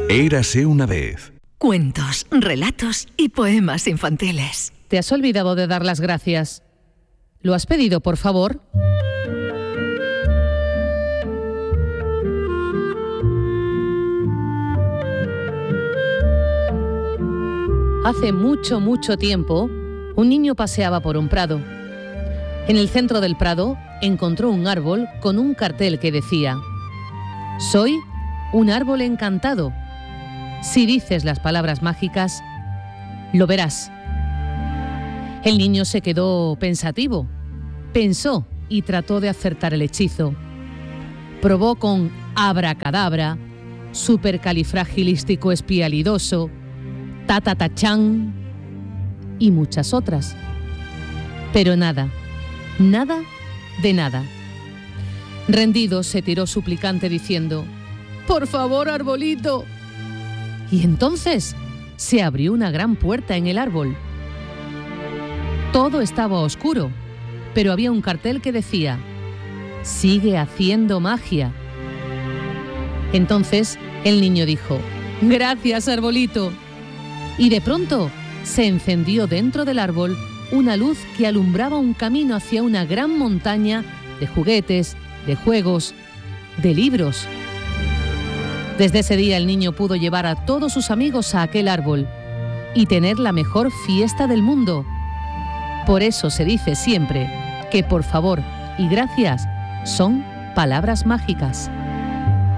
Érase una vez. Cuentos, relatos y poemas infantiles. ¿Te has olvidado de dar las gracias? ¿Lo has pedido, por favor? Hace mucho, mucho tiempo, un niño paseaba por un prado. En el centro del prado encontró un árbol con un cartel que decía: «Soy un árbol encantado. Si dices las palabras mágicas, lo verás». El niño se quedó pensativo. Pensó y trató de acertar el hechizo. Probó con abracadabra, supercalifragilísticoespialidoso, tatatachán y muchas otras. Pero nada, nada de nada. Rendido, se tiró suplicante diciendo: «¡Por favor, arbolito!». Y entonces se abrió una gran puerta en el árbol. Todo estaba oscuro, pero había un cartel que decía: «Sigue haciendo magia». Entonces el niño dijo: «Gracias, arbolito». Y de pronto se encendió dentro del árbol una luz que alumbraba un camino hacia una gran montaña de juguetes, de juegos, de libros. Desde ese día el niño pudo llevar a todos sus amigos a aquel árbol y tener la mejor fiesta del mundo. Por eso se dice siempre que por favor y gracias son palabras mágicas.